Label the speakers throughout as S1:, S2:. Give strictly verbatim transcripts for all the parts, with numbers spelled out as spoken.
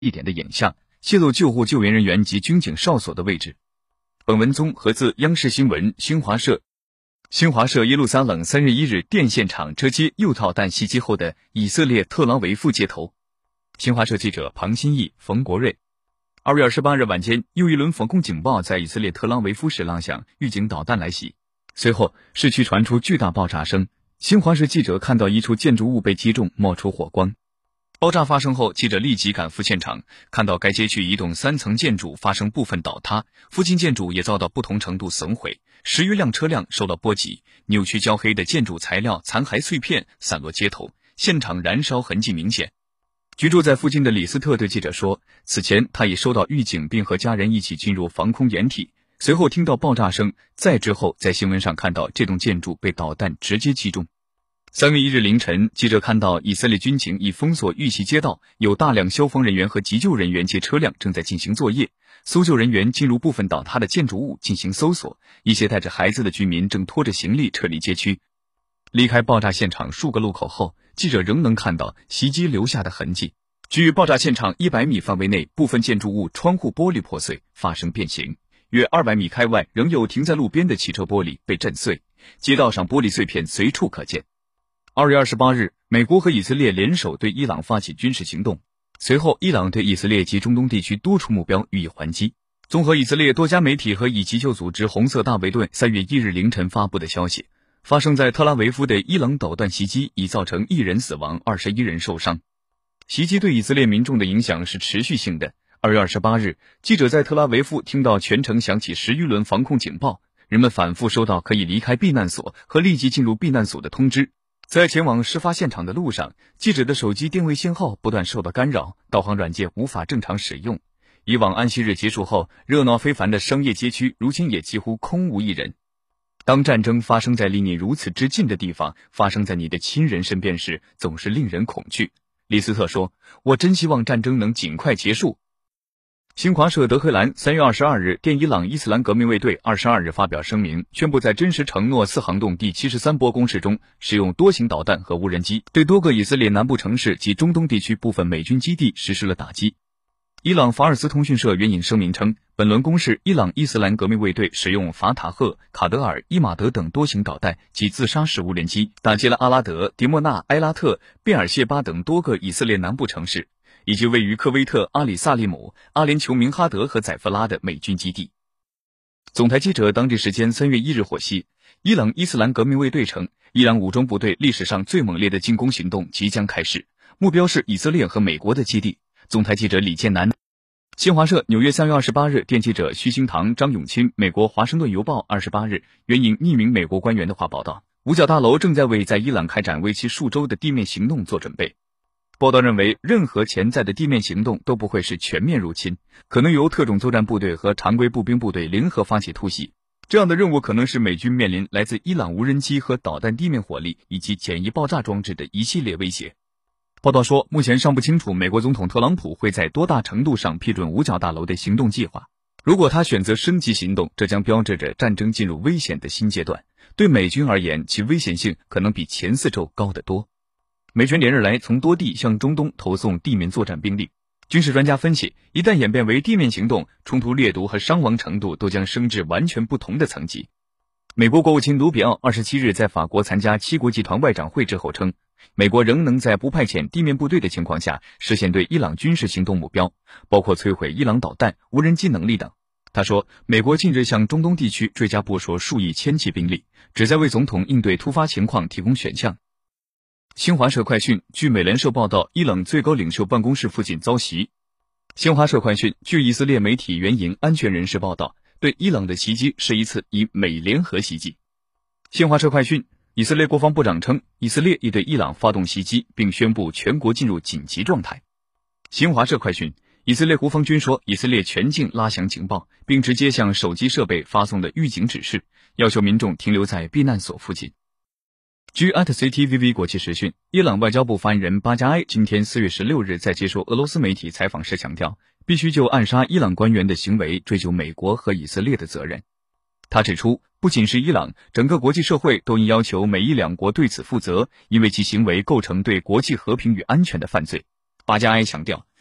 S1: 地点的影像，泄露救护救援人员及军警哨所的位置。本文综合自央视新闻、新华社。新华社耶路撒冷三月一日电现场遮接又套弹袭击后的以色列特拉维夫街头。新华社记者庞新义、冯国瑞。二月二十八日晚间，又一轮防空警报在以色列特拉维夫市拉响，预警导弹来袭。随后，市区传出巨大爆炸声。新华社记者看到一处建筑物被击中，冒出火光。爆炸发生后，记者立即赶赴现场，看到该街区一栋三层建筑发生部分倒塌，附近建筑也遭到不同程度损毁，十余辆车辆受到波及，扭曲焦黑的建筑材料残骸碎片散落街头，现场燃烧痕迹明显。居住在附近的李斯特对记者说，此前他已收到预警，并和家人一起进入防空掩体，随后听到爆炸声，再之后在新闻上看到这栋建筑被导弹直接击中。三月一日凌晨，记者看到以色列军警已封锁玉溪街道，有大量消防人员和急救人员及车辆正在进行作业，搜救人员进入部分倒塌的建筑物进行搜索，一些带着孩子的居民正拖着行李撤离街区。离开爆炸现场数个路口后，记者仍能看到袭击留下的痕迹。距爆炸现场一百米范围内，部分建筑物窗户玻璃破碎，发生变形。约二百米开外，仍有停在路边的汽车玻璃被震碎，街道上玻璃碎片随处可见。二月二十八日，美国和以色列联手对伊朗发起军事行动，随后伊朗对以色列及中东地区多处目标予以还击。综合以色列多家媒体和以急救组织红色大卫队三月一日凌晨发布的消息，发生在特拉维夫的伊朗导弹袭击已造成一人死亡，二十一人受伤。袭击对以色列民众的影响是持续性的。二月二十八日，记者在特拉维夫听到全城响起十余轮防空警报，人们反复收到可以离开避难所和立即进入避难所的通知。在前往事发现场的路上，记者的手机电位信号不断受到干扰，导航软件无法正常使用。以往安息日结束后热闹非凡的商业街区，如今也几乎空无一人。当战争发生在离你如此之近的地方，发生在你的亲人身边时，总是令人恐惧。李斯特说，我真希望战争能尽快结束。新华社德黑兰三月二十二日电伊朗伊斯兰革命卫队二十二日发表声明，宣布在真实承诺四行动第七十三波攻势中，使用多型导弹和无人机，对多个以色列南部城市及中东地区部分美军基地实施了打击。伊朗法尔斯通讯社援引声明称，本轮攻势，伊朗伊斯兰革命卫队使用法塔赫、卡德尔、伊马德等多型导弹及自杀式无人机，打击了阿拉德、迪莫纳、埃拉特、贝尔谢巴等多个以色列南部城市，以及位于科威特、阿里萨利姆、阿联酋明哈德和宰夫拉的美军基地。总台记者当地时间三月一日获悉，伊朗伊斯兰革命卫队称，伊朗武装部队历史上最猛烈的进攻行动即将开始，目标是以色列和美国的基地。总台记者李建南。新华社纽约三月二十八日电记者徐兴堂、张永清，美国华盛顿邮报二十八日援引匿名美国官员的话报道，五角大楼正在为在伊朗开展为期数周的地面行动做准备。报道认为，任何潜在的地面行动都不会是全面入侵，可能由特种作战部队和常规步兵部队联合发起突袭。这样的任务可能使美军面临来自伊朗无人机和导弹地面火力以及简易爆炸装置的一系列威胁。报道说，目前尚不清楚美国总统特朗普会在多大程度上批准五角大楼的行动计划。如果他选择升级行动，这将标志着战争进入危险的新阶段。对美军而言，其危险性可能比前四周高得多。美军连日来从多地向中东投送地面作战兵力。军事专家分析，一旦演变为地面行动，冲突烈度和伤亡程度都将升至完全不同的层级。美国国务卿卢比奥二十七日在法国参加七国集团外长会之后称，美国仍能在不派遣地面部队的情况下实现对伊朗军事行动目标，包括摧毁伊朗导弹、无人机能力等。他说，美国近日向中东地区追加部署数以千计兵力，旨在为总统应对突发情况提供选项。新华社快讯，据美联社报道，伊朗最高领袖办公室附近遭袭。新华社快讯，据以色列媒体援引安全人士报道，对伊朗的袭击是一次以美联合袭击。新华社快讯，以色列国防部长称，以色列已对伊朗发动袭击，并宣布全国进入紧急状态。新华社快讯，以色列国防军说，以色列全境拉响警报，并直接向手机设备发送的预警指示，要求民众停留在避难所附近。据 A T C T V V 国际时讯，伊朗外交部发言人巴加埃今天四月十六日在接受俄罗斯媒体采访时强调，必须就暗杀伊朗官员的行为追究美国和以色列的责任。他指出，不仅是伊朗，整个国际社会都应要求美伊两国对此负责，因为其行为构成对国际和平与安全的犯罪。巴加埃强调，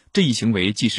S1: 这一行为既是